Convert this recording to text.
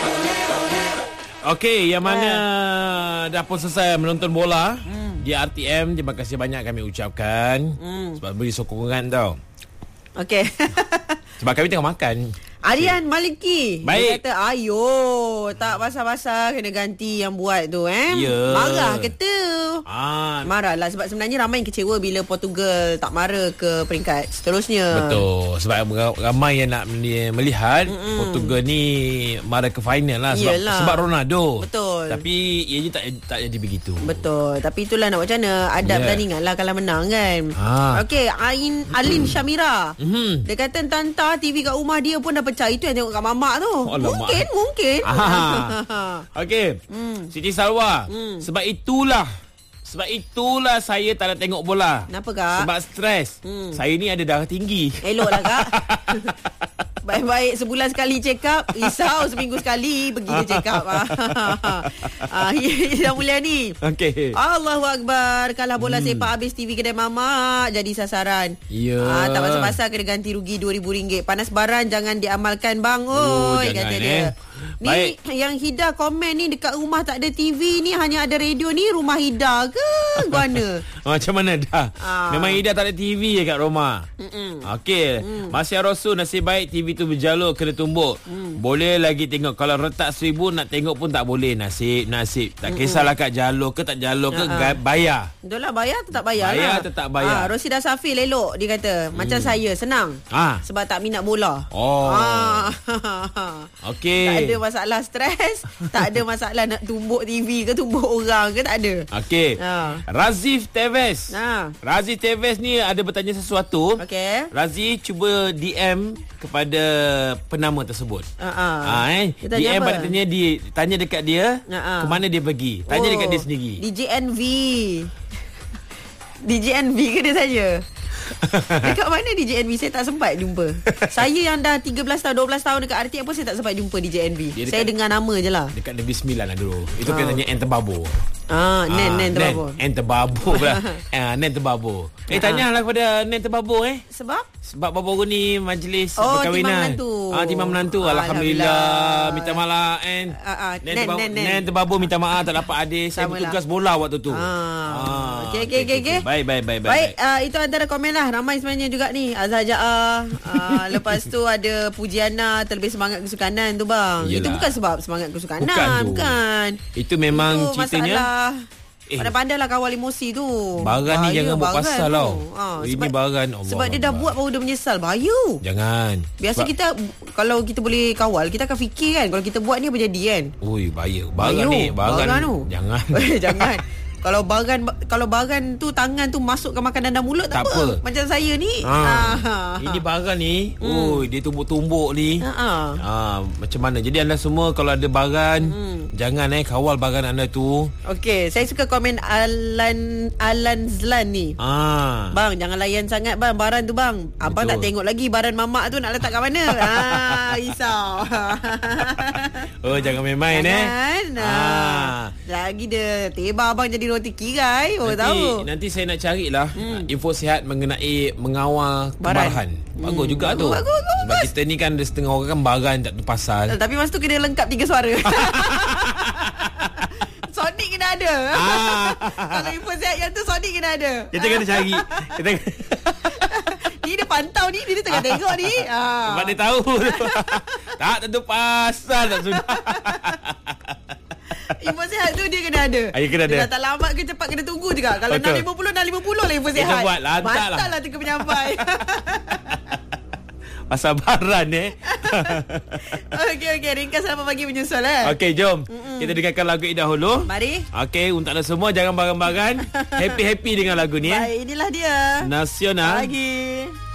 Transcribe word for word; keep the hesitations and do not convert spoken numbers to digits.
Okey, yang mana yeah. dah pun selesai menonton bola hmm. di R T M, terima kasih banyak kami ucapkan hmm. sebab beri sokongan tau. Okey. Sebab kami tengah makan. Aryan Maliki. Baik. Dia kata, ayo, tak basah-basah kena ganti yang buat tu eh. Ya. Marah kata. Ah. Marahlah sebab sebenarnya ramai yang kecewa bila Portugal tak mara ke peringkat seterusnya. Betul. Sebab ramai yang nak melihat Mm-mm. Portugal ni mara ke final lah sebab, sebab Ronaldo. Betul. Tapi ianya tak tak jadi begitu. Betul. Tapi itulah nak buat macam mana. Adab yeah. pertandingan lah kalau menang kan. Ah. Okey, Ain Alin Syamira. Mm-hmm. Dia kata tanta T V kat rumah dia pun dah pecah. Itu yang tengok kat mamak tu. Oh, mungkin, mak. mungkin. Okey. Hmm. Siti Salwa. Hmm. Sebab itulah Sebab itulah saya tak nak tengok bola. Kenapa kak? Sebab stres. Hmm. Saya ni ada darah tinggi. Eloklah kak. Baik-baik sebulan sekali check up. Risau seminggu sekali pergi dia check up. Ah, Ida Mulyani. Okey. Allahu Akbar. Kalah bola hmm. sepak habis T V kedai mamak jadi sasaran. Ya. Ah, tak pasal-pasal kena ganti rugi dua ribu ringgit. Panas baran jangan diamalkan bang. Oh, Oi, jangan, kata eh. dia. Ni Baik. yang Hida komen ni dekat rumah tak ada T V ni, hanya ada radio ni, rumah Hida ke? Mana? Macam mana dah? Ah. Memang Ida tak ada T V je kat rumah. Okey. Mm. Masih Rasul nasib baik T V tu berjalur kena tumbuk. Mm. Boleh lagi tengok. Kalau retak seribu nak tengok pun tak boleh. Nasib, nasib. Tak kisahlah kat jalur ke tak jalur ke, uh-huh. bayar. Betul lah, bayar tetap bayar, bayar lah. tetap bayar. Ah, Rosida Safil elok dia kata. Macam mm. saya senang. Ah. Sebab tak minat bola. Oh. Ah. Okey. Tak ada masalah stres. Tak ada masalah nak tumbuk T V ke tumbuk orang ke, tak ada. Okey. Ah. Razif Tevez. Ah. Razif Tevez ni ada bertanya sesuatu. Okey. Razif cuba D M kepada penama tersebut. Ah, ah. Ah, eh. D M pada tanya dia, tanya dekat dia, ah, ah. ke mana dia pergi. Tanya oh. dekat dia sendiri. D J N V. D J N V ke dia tanya? Dekat mana D J N V? Saya tak sempat jumpa. Saya yang dah tiga belas tahun, dua belas tahun dekat R T M pun saya tak sempat jumpa D J N V. Saya dengar nama je lah. Dekat Negeri Sembilan lah dulu. Itu ah. kena tanya N Terbabo. Ah, Nen, Nen Terbabo. N Terbabo pula. ah, Nen Terbabo. Eh, tanyalah kepada Nen Terbabo eh. Sebab? Sebab baru ni majlis oh, perkahwinan. Timang menantu. Ah, timang menantu. Ah, Alhamdulillah. Alhamdulillah. Minta maaf N. Ah, ah. Nen, Nen, Terbabo, Nen, Nen. Nen Terbabo minta maaf tak dapat hadir. Saya bertugas bola waktu tu. Ah. ah. Okey, okey, okey. Okay. Baik, baik, baik. Baik, uh, itu antara komen lah. Ramai sebenarnya juga ni. Azhar Ja'ah. Uh, lepas tu ada Pujiana, terlebih semangat kesukanan tu bang. Yelah. Itu bukan sebab semangat kesukanan. Bukan. bukan. Itu memang itu ceritanya. Masalah. Eh. Pandai-pandailah kawal emosi tu. Baran ni jangan buat pasal tau. Ha, ini sebab, baran Allah. Sebab dia dah Allah. buat baru dia menyesal. Bahaya. Jangan. Biasa sebab kita, kalau kita boleh kawal, kita akan fikir kan. Kalau kita buat ni apa jadi kan. Ui, bahaya. Baran ni. Baran, baran tu. Jangan. Jangan. Kalau baran kalau baran tu tangan tu masukkan makanan dalam mulut tak, tak apa. apa. Macam saya ni. Ha. Ha. Ini baran ni, hmm. oi dia tumbuk-tumbuk ni. Ha. Ha. Macam mana? Jadi anda semua kalau ada baran, hmm. jangan eh kawal baran anda tu. Okey, saya suka komen Alan Alan Zlan ni. Ha. Bang, jangan layan sangat bang baran tu bang. Abang Betul. tak tengok lagi baran mamak tu nak letak kat mana. Ha, risau. Oh, jangan main-main eh. Ha. Lagi dia tiba abang jadi roti kirai. Oh, nanti, tahu. Nanti saya nak carilah hmm. info sihat mengenai mengawal baran. kemarahan. Bagus hmm. juga tu. Bagus, bagus, Sebab kita ni kan ada setengah orang kan baran tak tu pasal. Tapi masa tu kena lengkap tiga suara. Sonic kena ada. Ah. Kalau info sihat yang tu Sonic kena ada. Kita kena cari. Kita ni dia pantau ni, dia tengah tengok ni. Ah. Sebab dia tahu. Tak tentu pasal tak sudah. Info sihat tu dia kena ada. Dia kena ada. Dia tak lambat ke cepat kena tunggu juga. Kalau enam lima puluh, enam lima puluh lah info sihat. Kita buat lantak lah. Mantap lah tengah penyampai. Pasal baran eh. Okey, okey. Ringkas apa pagi menyusul eh. Okey, jom. Mm-mm. Kita dengarkan lagu ini dahulu. Mari. Okey, untuk anda semua jangan baran-baran. Happy-happy dengan lagu ni eh. Baik, inilah dia. Nasional. Pagi.